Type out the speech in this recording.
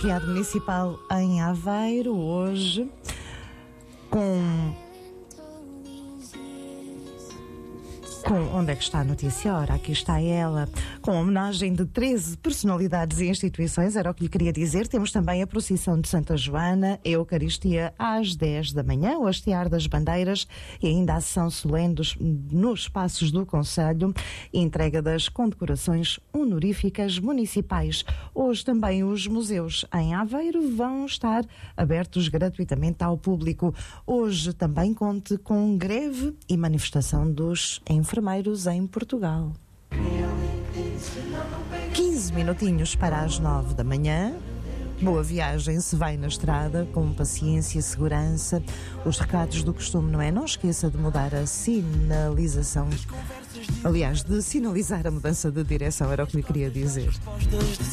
Secretariado Municipal em Aveiro, hoje, com onde é que está a notícia? Ora, aqui está ela, com a homenagem de 13 personalidades e instituições, era o que lhe queria dizer. Temos também a procissão de Santa Joana, a Eucaristia às 10 da manhã, o hastear das bandeiras e ainda a sessão solene nos espaços do Conselho e entrega das condecorações honoríficas municipais. Hoje também os museus em Aveiro vão estar abertos gratuitamente ao público. Hoje também conte com greve e manifestação dos enfermeiros em Portugal. 15 minutinhos para as 9 da manhã. Boa viagem se vai na estrada, com paciência e segurança. Os recados do costume, não é? Não esqueça de mudar a sinalização. Aliás, de sinalizar a mudança de direção, era o que lhe queria dizer.